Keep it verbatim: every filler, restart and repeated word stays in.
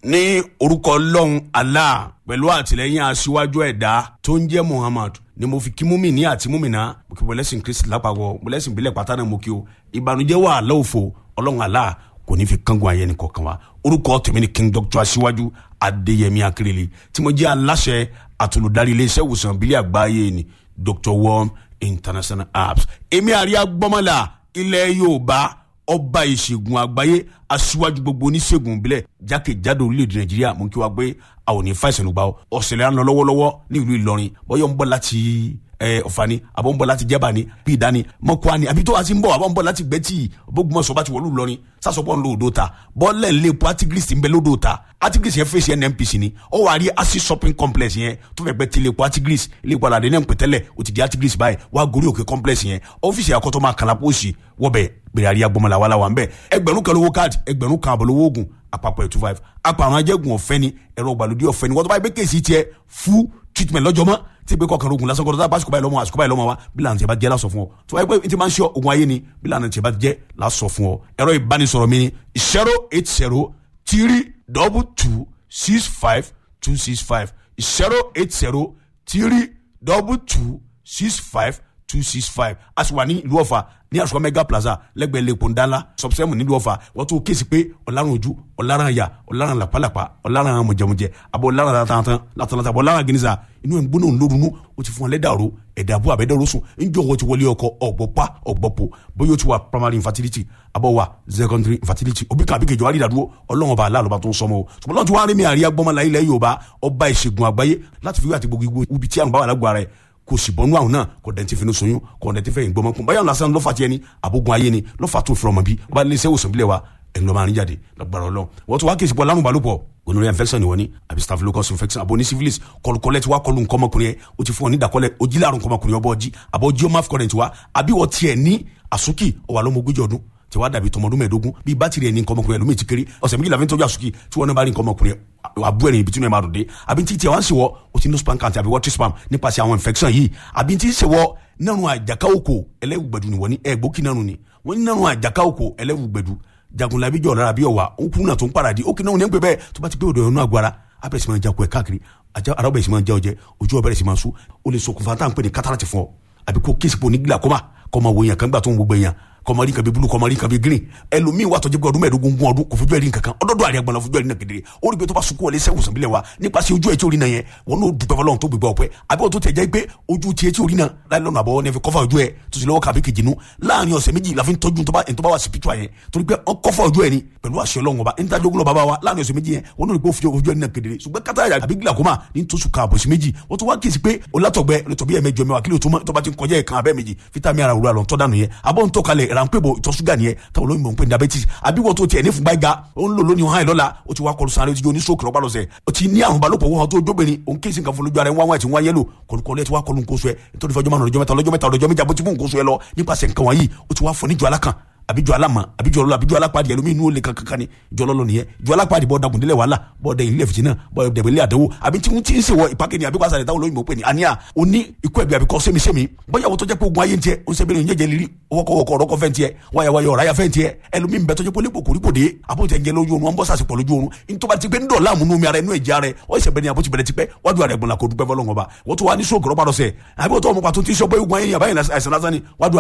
ní orúkọ Ọlọ́run Allah pẹ̀lú àtìlẹ́yìn aṣíwájú ẹ̀dá tó ń jẹ́ Muhammad ni mo fi kí mú mi ní àti mú mi náà mo kí bọ́lẹ́sìn Kristi lápapọ̀ bọ́lẹ́sìn ìbílẹ̀ pátá náà mo kí o ìbànújẹ́ wà lọ́wọ́fọ̀ Ọlọ́run Allah kò ní fi kángun ayé ni kọ̀ọ̀kan wa orúkọ tèmi ni King Doctor Aṣíwájú Adéyẹmí Akérèlé tí mo jẹ́ aláṣẹ àtolùdarí iléeṣẹ́ ìwòsàn ìbílẹ̀ àgbáyé ni Doctor Worm International Apps èmi àríyá gbọ́mọ́là ilẹ̀ Yorùbá ọba ìṣègùn àgbáyé aṣíwájú gbogbo oníṣègùn ìbílẹ̀ jákèjádò orílẹ̀-èdè Nàìjíríà mú kí wá gbé àwọn òní fàìsàn lùgbà ọ̀sẹ̀lẹ̀ ń lọ lọ́wọ́lọ́wọ́ ní ìlú Ìlọrin bọ́yọ̀ ń bọ̀ láti Ọ̀fà ni àbọ̀ ń bọ̀ láti Jẹ́bà ni bí ìdání mọ́kúá ni àbí tó wá sí ń bọ̀ àbọ̀ ń bọ̀ láti Gbẹ́tì Ògbómọ̀ṣọ́ bá ti wọ̀lú Ìlọrin sásọpọ̀ ń lo odò ta bọ́ọ̀lẹ̀ ń lé epo Artigris ń bẹ lódò ta Artigris yẹn fèsì N N P C ni ó wà rí Access shopping complex yẹn tó fẹ́ gbẹ́ ti lé epo Artigris ilé ìpàdé àdéhùn náà pẹ̀tẹ́lẹ̀ ó ti di Artigris báyìí wá gorí òkè complex yẹn ọ́fíìsì àkọ́tọ́ máa kàlà pósì wọ́bẹ̀ bẹ̀rẹ̀ àríyá gbọmọlá wàhálà wà ń bẹ̀ ẹgbẹ̀rún kan lówó káàdì ẹgbẹ̀rún kan àbọ̀ lówó oògùn àpapọ̀ two five àpàrọ̀ ajẹ́gùn ọ̀fẹ́ ni ẹ̀rọ ìgbàlódé ọ̀fẹ́ ni wọ́n tó bá yẹ pé kéèsì tiẹ̀ fún treatment lọ́jọ́ mọ́ tí pé kọkànlá ogun lásán kọ́ńtà báṣukú báyìí lọ́mọ àṣukú báyìí lọ́mọ wa bí lànà tí a bá jẹ́ lásọ fún ọ tí wọ́n yẹ pé tí máa ń ṣe ogun ayé ni bí lànà tí a bá jẹ́ lásọ fún ọ ẹ̀rọ ìbánisọ̀rọ̀ mi ni zero eight zero three double two six five two six five zero eight zero three double two six five two six five a sì wà ní ìlú Ọ̀fà ní àṣùkọ́ mega plaza lẹ́gbẹ̀ẹ́ lẹ́kọ̀ọ́ ńdánlá sọ̀bùsẹ́mù nílùú Ọ̀fà wọ́n tún kéésì pé ọ̀làrán ojú ọ̀làrán àyà ọ̀làrán làpálàpá ọ̀làrán mọ̀jẹ̀mọ̀jẹ̀ àbọ̀ ọ̀làrán látàntàn látàntàn àbọ̀ ọ̀làrán gínísà inú ẹ̀ ń gbóná ńlórunú ó ti fún ọ lẹ́dàrú ẹ̀dà àbú àbẹ́dẹ́rú sùn ńjọ́ wọ́n ti wọlé ọkọ ọ̀gbọ̀pá ọ̀gbọ̀pọ̀ bóyá ó ti wà primary infertility àbọ̀ wà secondary infertility òbí kan àbíkejì wà rí ìdádúró Ọlọ́run ọba aláàlọ́ba tó ń sọmọ o ṣùgbọ́n lọ́n ti wá rí mi àríyá gbọ́mọlá ilẹ̀ Yorùbá ọba ìṣègùn àgbáyé láti fi wí àti gbogbo ibi tí àrùn bá wà lágbo ara ẹ̀ kò sì bọ́nú àwọn náà kò dẹ̀ ti fi ní soyún kò dẹ̀ ti fẹ́ ìgbọ́mọkùn báyọ̀ lásán lọ́fà tiẹ̀ ni àbógun ayé ni lọ́fà tó fi ọmọ bí ọba ilé iṣẹ́ ìwòsàn bílẹ̀ wa ẹ̀yin lọ́ọ́ máa rìn jáde lọ́gbàrọ̀ lọ. wọ́n tún wá kí ìsìnkú alárùn balùpọ̀ gonorrhea infection ni wọ́n ní àbí staphylococcus infection àbò ní syphilis kọlùkọlẹ̀ tí wàá kọlù nǹkan ọmọkùnrin yẹn ó ti fún ọ ní ìdàkọlẹ̀ ojí láàrùn nǹkan ọmọkùnrin ọbọ̀ ọjí àbọ̀ ojí ọmọ afcon tiwa àbí wọ́n tiẹ̀ ní àsúkì ọwà lọ́mọ ogójì ọdún tí wàá dàbí tọmọdún mẹ́ẹ̀ẹ́dógún bíi bátìrì ẹni nǹkan ọmọkùnrin ẹlòmíì ti kéré ọ̀sẹ̀ méjìlá fi ń tọ́jú àsúkì tí wọ́n náà bá rí nǹkan ọmọkùnrin àbú ẹ̀rìn ibi tí wọ́n máa dùn dé àbí tí tiẹ̀ wá ń ṣèwọ́ o ti ní spam count àbí water spam nípasẹ̀ àwọn infection yìí àbí tí ń ṣèwọ́ nínú àjàká òkò ẹlẹ́wùgbẹ̀dù ni wọ́n ní ẹ̀gbókì náà ni wọ́n ní nínú àjàká òkò ẹlẹ́wùgbẹ̀dù jagunlabi jọ̀ lára bí ọ̀wà òkú náà tó ń paradì ó kì náà ní ń pè bẹ́ẹ̀ tó bá ti pé òdò ẹ̀rọ agbára abẹ́rẹ́ sì máa jakú ẹ̀ káàkiri ara ọbẹ̀ sì máa jẹ́ ọjẹ́ ojú ọbẹ̀rẹ̀ sì máa sú ó lè ṣokùnfà tá à ń pè ní kátàràtì fún ọ àbí kó kéèsì pò ní glaucoma kọ́ máa wo èèyàn kan gbà tó ń gbogbo èèyàn kọmọrí kan bí bulu kọmọrí kan bí green ẹlòmíín wà tọjú pé ọdún mẹ́ẹ̀ẹ́dógún gún ọdún kò fojú ẹrí nǹkankan ọdọọdọ àríyá gbọnà fojú ẹrí náà kedere ó rí pé tó bá sunkún wọlé sẹwùn sàbílẹ wa nípasẹ̀ ojú ẹ tí orí náà yẹn wọn n'o dùpẹ́ fọlọ́run tó gbégbá ọpẹ́ àbí wọn tó tẹ̀ jẹ́ pé ojú tiẹ̀ tí orí náà láì lọ́nà àbọ̀ ní ẹ fi kọ́fà ojú ẹ tó sì lọ́wọ́ kàbí kejì nu láàrin ọ̀sẹ̀ méjì la fi ń tọ́jú tó bá wà spiritual yẹn torí pé wọn kọ́fà ojú ẹ ni pẹ̀lú àṣẹ Ọlọ́run ọba ń tajú ogun lọ bàbá wa láàrin ọ̀sẹ̀ méjì yẹn wọn n'o rí pé ojú ẹ ní náà kedere ṣùgbọ́n kátà àbí glaucoma ní tó sùn kààbọ̀ sí méjì wọ́n tó wá kíyèsí pé olátọ̀gbẹ́ olùtọ̀bí ẹ̀mẹjọ mẹ́wàá kílò tó bá ti ń kọjá ẹ̀kan abẹ́ méjì fítàmì ara òwúrọ̀ àlọ́ tọ́ dànù yẹn àbọ̀ ń tọ́kalẹ̀ ránpẹ́bọ̀ ìtọ̀ ṣúgà nìyẹn táwọn olóyìnbó ń pè ní diabetes àbí wọ́n tó tiẹ̀ ní fúngbà ìga ó ń lò lónìí hàn lọ́la ó ti wá kọlu sáré ó ti jó ní stroke lọ́gbà lọ́sẹ̀ ó ti ní àrùn balòpọ̀ wọ́n tó jóbìnrin òun kéésì nǹkan fún lójú ara ẹ̀ wọ́n wá ti wá yẹ́lò kọlùkọlù ẹ̀ ti wá kọlu nǹkan oṣù ẹ̀ nítorí fọjọ́ márùn-ún ọjọ́ mẹ́ta ọjọ́ mẹ́ta ọjọ́ méjì àbótí fún nǹkan oṣù ẹ̀ lọ nípasẹ̀ nǹkan wọ̀nyí ó ti wá fọ níjọ alákan àbíjọ alama àbíjọ ọlọ àbíjọ alápàdé ẹlòmíì inú olè kankan ni ìjọ lọlọ nìyẹn ìjọ alápàdé bọ dagun délẹ wàhálà bọ dẹ ilé fìtínà bọ dẹbẹ ilé àdánwò àbí tí wọn ti ń sèwọ ìpàkẹ́ ni àbí kó àṣàlẹ̀ táwọn olóyìnbó pè ní àníyà òní ikú ẹ̀bí àbíkọ́ sẹ́mi-sẹ́mi bóyá wọ́n tó jẹ́ pé ogun ayé ń tiẹ̀ ó ń sẹ́bẹ̀rẹ̀ ìyẹ́jẹ̀ lírí ọwọ́kọ̀wọ́kọ̀ ọ̀rọ̀kọ̀ fẹ́ ń tiẹ̀ wáyàwáyà ọ̀ráyà fẹ́ ń tiẹ̀ ẹlòmíì ń bẹ tó jẹ́ pé olè kòkòrí kò dé àbótẹ́ ń jẹ lójú oorun wọn bọ́ sàṣepọ̀ lójú oorun nítorí ti pé ń dọ̀la àmúnú mi ara inú ẹ̀jẹ̀ ara ẹ̀ ọ̀ ìṣẹ̀bẹ̀ ni àbótí bẹ̀rẹ̀ ti pẹ́ wájú ara ẹ̀gbọ́n la kò dúpẹ́ fọlọ́ngọba wọ́n tó wá ní sóògùn rọ́bà lọ́sẹ̀ àbí wọ́n tó ọmọ pàtó tí ń sọ pé ogun ayé yàbá yẹn àìsàn lásán ni wájú